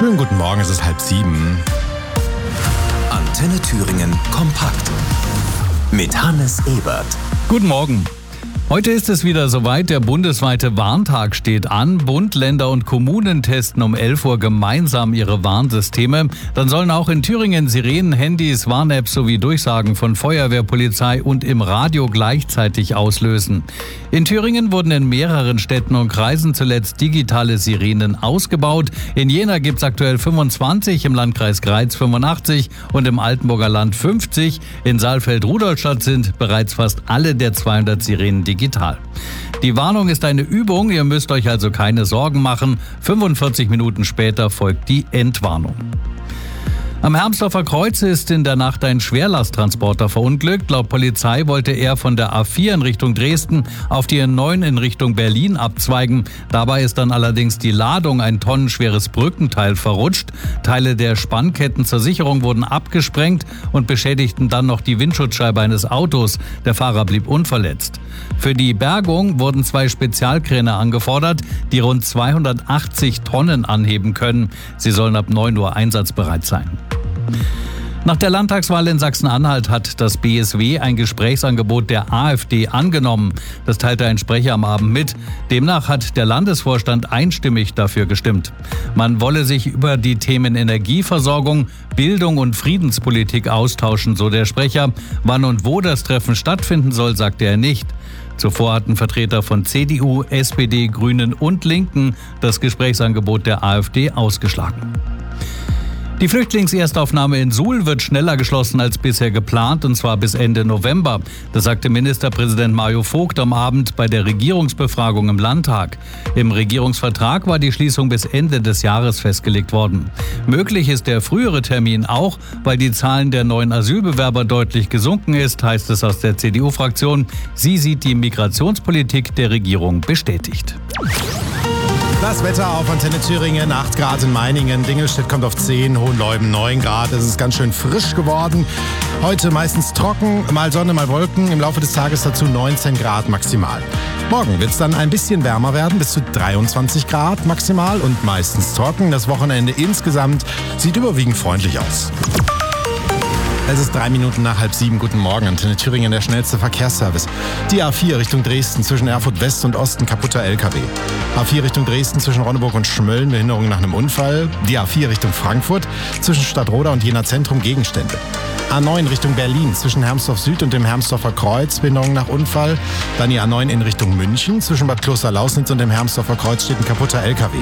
Schönen guten Morgen, es ist 6:30. Antenne Thüringen kompakt mit Hannes Ebert. Guten Morgen. Heute ist es wieder soweit, der bundesweite Warntag steht an. Bund, Länder und Kommunen testen um 11 Uhr gemeinsam ihre Warnsysteme. Dann sollen auch in Thüringen Sirenen, Handys, Warn-Apps sowie Durchsagen von Feuerwehr, Polizei und im Radio gleichzeitig auslösen. In Thüringen wurden in mehreren Städten und Kreisen zuletzt digitale Sirenen ausgebaut. In Jena gibt es aktuell 25, im Landkreis Greiz 85 und im Altenburger Land 50. In Saalfeld-Rudolstadt sind bereits fast alle der 200 Sirenen digital. Die Warnung ist eine Übung, ihr müsst euch also keine Sorgen machen. 45 Minuten später folgt die Entwarnung. Am Hermsdorfer Kreuz ist in der Nacht ein Schwerlasttransporter verunglückt. Laut Polizei wollte er von der A4 in Richtung Dresden auf die N9 in Richtung Berlin abzweigen. Dabei ist dann allerdings die Ladung, ein tonnenschweres Brückenteil, verrutscht. Teile der Spannketten zur Sicherung wurden abgesprengt und beschädigten dann noch die Windschutzscheibe eines Autos. Der Fahrer blieb unverletzt. Für die Bergung wurden 2 Spezialkräne angefordert, die rund 280 Tonnen anheben können. Sie sollen ab 9 Uhr einsatzbereit sein. Nach der Landtagswahl in Sachsen-Anhalt hat das BSW ein Gesprächsangebot der AfD angenommen. Das teilte ein Sprecher am Abend mit. Demnach hat der Landesvorstand einstimmig dafür gestimmt. Man wolle sich über die Themen Energieversorgung, Bildung und Friedenspolitik austauschen, so der Sprecher. Wann und wo das Treffen stattfinden soll, sagte er nicht. Zuvor hatten Vertreter von CDU, SPD, Grünen und Linken das Gesprächsangebot der AfD ausgeschlagen. Die Flüchtlingserstaufnahme in Suhl wird schneller geschlossen als bisher geplant, und zwar bis Ende November. Das sagte Ministerpräsident Mario Vogt am Abend bei der Regierungsbefragung im Landtag. Im Regierungsvertrag war die Schließung bis Ende des Jahres festgelegt worden. Möglich ist der frühere Termin auch, weil die Zahlen der neuen Asylbewerber deutlich gesunken ist, heißt es aus der CDU-Fraktion. Sie sieht die Migrationspolitik der Regierung bestätigt. Das Wetter auf Antenne Thüringen, 8 Grad in Meiningen, Dingelstedt kommt auf 10, Hohenleuben 9 Grad. Es ist ganz schön frisch geworden. Heute meistens trocken, mal Sonne, mal Wolken. Im Laufe des Tages dazu 19 Grad maximal. Morgen wird es dann ein bisschen wärmer werden, bis zu 23 Grad maximal und meistens trocken. Das Wochenende insgesamt sieht überwiegend freundlich aus. Es ist 3 Minuten nach 6:30. Guten Morgen, Antenne Thüringen, der schnellste Verkehrsservice. Die A4 Richtung Dresden zwischen Erfurt West und Osten, kaputter LKW. A4 Richtung Dresden zwischen Ronneburg und Schmölln, Behinderung nach einem Unfall. Die A4 Richtung Frankfurt zwischen Stadtroda und Jena Zentrum, Gegenstände. A9 Richtung Berlin zwischen Hermsdorf Süd und dem Hermsdorfer Kreuz, Behinderung nach Unfall. Dann die A9 in Richtung München zwischen Bad Klosterlausnitz und dem Hermsdorfer Kreuz steht ein kaputter LKW.